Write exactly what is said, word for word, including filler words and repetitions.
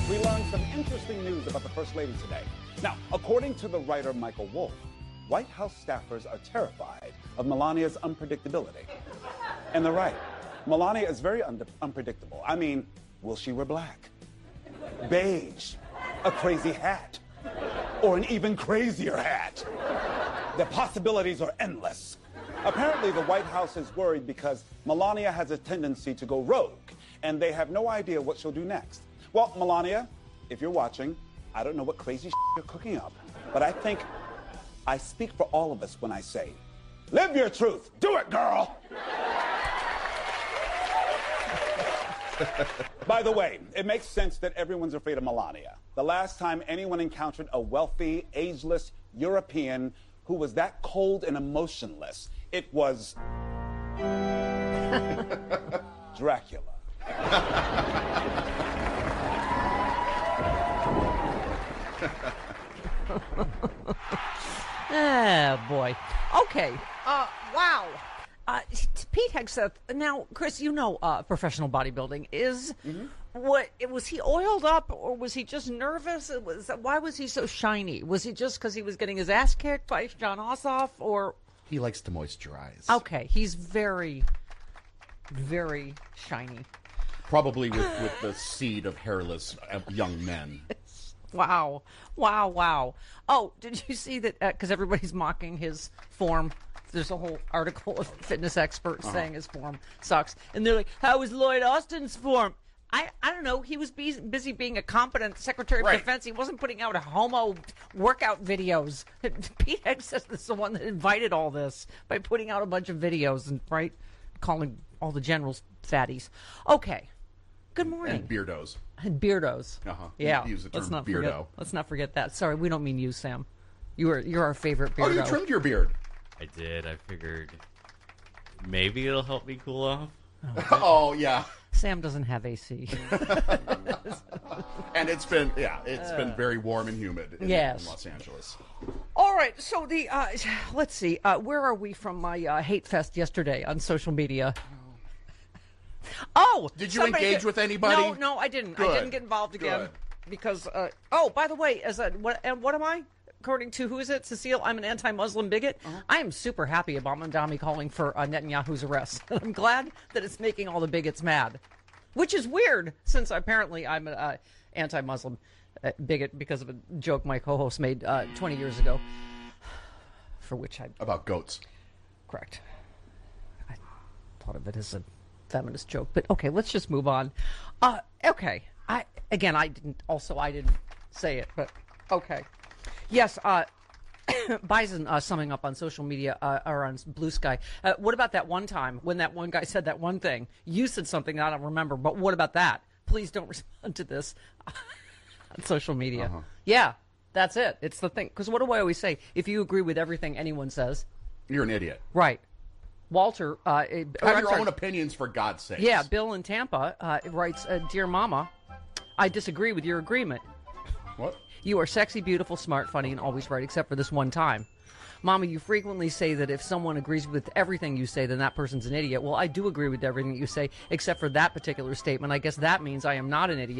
we learned some interesting news about the First Lady today. Now, according to the writer Michael Wolff, White House staffers are terrified of Melania's unpredictability. And they're right. Melania is very un- unpredictable. I mean, will she wear black, beige, a crazy hat, or an even crazier hat? The possibilities are endless. Apparently, the White House is worried because Melania has a tendency to go rogue, and they have no idea what she'll do next. Well, Melania, if you're watching, I don't know what crazy shit you're cooking up, but I think I speak for all of us when I say, live your truth. Do it, girl. By the way, it makes sense that everyone's afraid of Melania. The last time anyone encountered a wealthy, ageless European who was that cold and emotionless, it was Dracula. Oh, boy. Okay. Uh, wow. Uh, Pete Hegseth. Now, Chris, you know uh, professional bodybuilding. Is mm-hmm. what was he oiled up, or was he just nervous? It was, why was he so shiny? Was he just because he was getting his ass kicked by John Ossoff, or he likes to moisturize? Okay, he's very, very shiny. Probably with, with the seed of hairless young men. Wow. Wow, wow. Oh, did you see that? Because uh, everybody's mocking his form. There's a whole article of fitness experts uh-huh. saying his form sucks. And they're like, how is Lloyd Austin's form? I, I don't know. He was be- busy being a competent Secretary of right. Defense. He wasn't putting out homo workout videos. Pete Hegseth is the one that invited all this by putting out a bunch of videos and, right, calling all the generals fatties. Okay. Good morning. And beardos. And beardos. Uh-huh. Yeah. Use the term let's not beardo. Forget, let's not forget that. Sorry, we don't mean you, Sam. You are, you're our favorite beardo. Oh, you trimmed your beard. I did. I figured maybe it'll help me cool off. Oh, oh yeah. Sam doesn't have A C. And it's been, yeah, it's uh, been very warm and humid in, yes. in Los Angeles. All right, so the, uh, let's see, uh, where are we from my uh, hate fest yesterday on social media? Oh! Did you engage get, with anybody? No, no, I didn't. Good. I didn't get involved again. Good. Because, uh, oh, by the way, as a, what, and what am I? According to, who is it, Cecile, I'm an anti-Muslim bigot. Uh-huh. I am super happy about Mamdani calling for uh, Netanyahu's arrest. I'm glad that it's making all the bigots mad, which is weird, since apparently I'm an uh, anti-Muslim uh, bigot because of a joke my co-host made uh, twenty years ago, for which I... About goats. Correct. I thought of it as a feminist joke, but okay, let's just move on. Uh, okay. I Again, I didn't, also I didn't say it, but okay. Yes, uh, Bison uh, summing up on social media uh, or on Blue Sky. Uh, what about that one time when that one guy said that one thing? You said something I don't remember, but what about that? Please don't respond to this on social media. Uh-huh. Yeah, that's it. It's the thing. Because what do I always say? If you agree with everything anyone says, you're an idiot. Right. Walter. Uh, Have uh, your sorry. own opinions, for God's sake. Yeah, Bill in Tampa uh, writes, uh, Dear Mama, I disagree with your agreement. What? You are sexy, beautiful, smart, funny, and always right, except for this one time. Mama, you frequently say that if someone agrees with everything you say, then that person's an idiot. Well, I do agree with everything you say, except for that particular statement. I guess that means I am not an idiot.